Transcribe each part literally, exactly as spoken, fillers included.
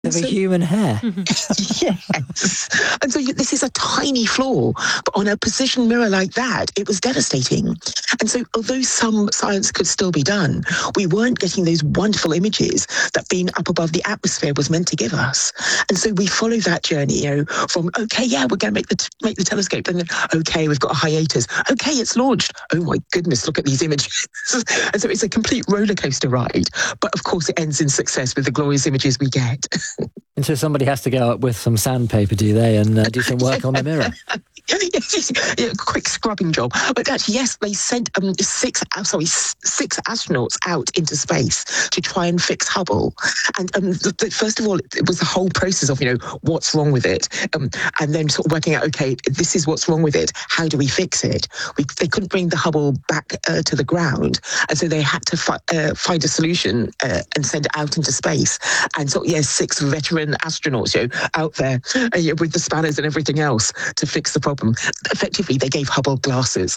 Of a human hair. Yes. And so you, this is a tiny flaw, but on a precision mirror like that, it was devastating. And so although some science could still be done, we weren't getting those wonderful images that being up above the atmosphere was meant to give us. And so we follow that journey, you know, from, okay, yeah, we're going to make the, make the telescope. And then, okay, we've got a hiatus. Okay, it's launched. Oh my goodness, look at these images. And so it's a complete roller coaster ride. But of course, it ends in success with the glorious images we get. And so somebody has to go up with some sandpaper, do they, and uh, do some work on the mirror? Yeah, quick scrubbing job. But actually, yes, they sent um, six, uh, sorry, six astronauts out into space to try and fix Hubble. And um, the, the, first of all, it was the whole process of, you know, what's wrong with it, um, and then sort of working out, okay, this is what's wrong with it. How do we fix it? We, they couldn't bring the Hubble back uh, to the ground, and so they had to fi- uh, find a solution uh, and send it out into space. And so, yes, six veteran astronauts, you know, out there uh, yeah, with the spanners and everything else to fix the problem. Effectively, they gave Hubble glasses.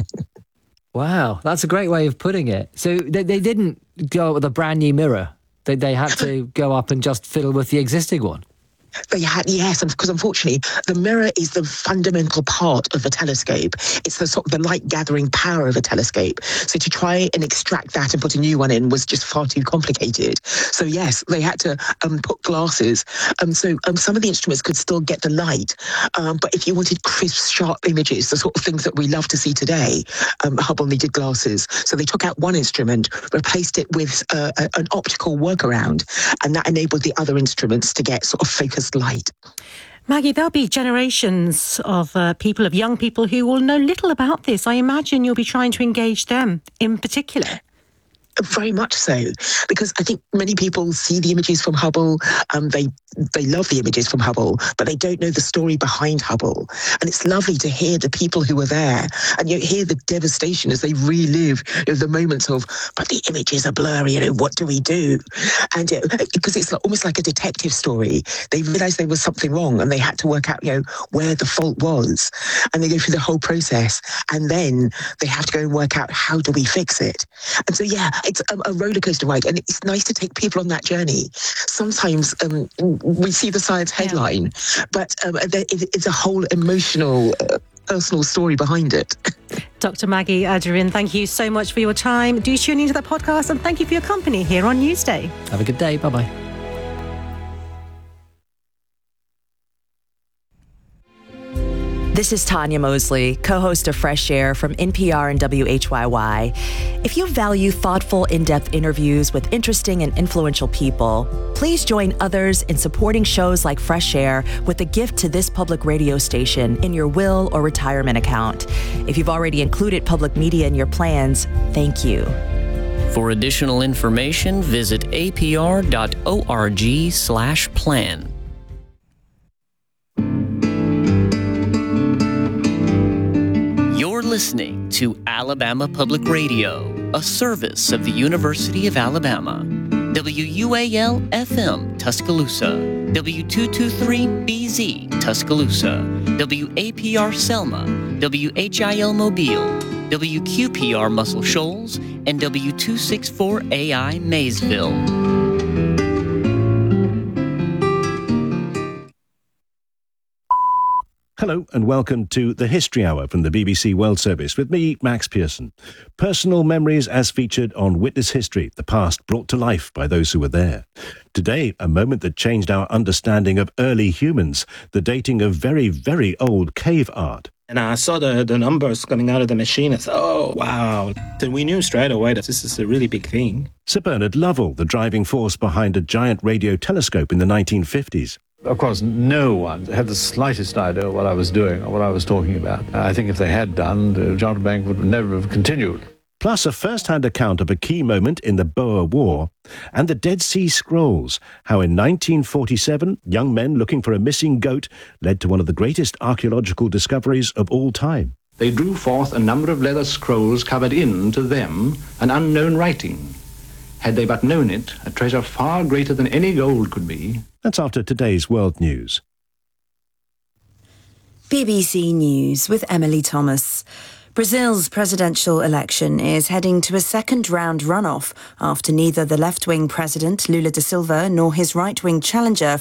Wow, that's a great way of putting it. So they, they didn't go up with a brand new mirror. They, they had to go up and just fiddle with the existing one. They had, yes, because unfortunately, the mirror is the fundamental part of the telescope. It's the sort of the light gathering power of a telescope. So to try and extract that and put a new one in was just far too complicated. So yes, they had to um, put glasses. Um, so um, some of the instruments could still get the light, um, but if you wanted crisp, sharp images, the sort of things that we love to see today, um, Hubble needed glasses. So they took out one instrument, replaced it with uh, a, an optical workaround, and that enabled the other instruments to get sort of focused light. Maggie, there'll be generations of uh, people, of young people who will know little about this. I imagine you'll be trying to engage them in particular. Very much so, because I think many people see the images from Hubble, um, they they love the images from Hubble, but they don't know the story behind Hubble. And it's lovely to hear the people who were there and you hear the devastation as they relive, you know, the moments of, but the images are blurry, you know, what do we do? And you know, because it's like, almost like a detective story, they realised there was something wrong and they had to work out, you know, where the fault was. And they go through the whole process and then they have to go and work out how do we fix it. And so, yeah, it's a, a roller coaster ride, and it's nice to take people on that journey. Sometimes um, we see the science headline, yeah. but um, there, it's a whole emotional, uh, personal story behind it. Doctor Maggie Adrian, thank you so much for your time. Do tune into the podcast, and thank you for your company here on Newsday. Have a good day. Bye-bye. This is Tanya Mosley, co-host of Fresh Air from N P R and W H Y Y. If you value thoughtful, in-depth interviews with interesting and influential people, please join others in supporting shows like Fresh Air with a gift to this public radio station in your will or retirement account. If you've already included public media in your plans, thank you. For additional information, visit apr dot org slash plan. You're listening to Alabama Public Radio, a service of the University of Alabama. W U A L F M Tuscaloosa, W two twenty-three B Z Tuscaloosa, W A P R Selma, W H I L Mobile, W Q P R Muscle Shoals, and W two sixty-four A I Maysville. Hello and welcome to the History Hour from the B B C World Service with me, Max Pearson. Personal memories as featured on Witness History, the past brought to life by those who were there. Today, a moment that changed our understanding of early humans, the dating of very, very old cave art. And I saw the, the numbers coming out of the machine. I thought, oh, wow. Then we knew straight away that this is a really big thing. Sir Bernard Lovell, the driving force behind a giant radio telescope in the nineteen fifties. Of course, no one had the slightest idea what I was doing or what I was talking about. I think if they had done, the Jonathan Bank would never have continued. Plus a first-hand account of a key moment in the Boer War and the Dead Sea Scrolls, how in nineteen forty-seven, young men looking for a missing goat led to one of the greatest archaeological discoveries of all time. They drew forth a number of leather scrolls covered in, to them, an unknown writing. Had they but known it, a treasure far greater than any gold could be. That's after today's World News. B B C News with Emily Thomas. Brazil's presidential election is heading to a second-round runoff after neither the left-wing president, Lula da Silva, nor his right-wing challenger,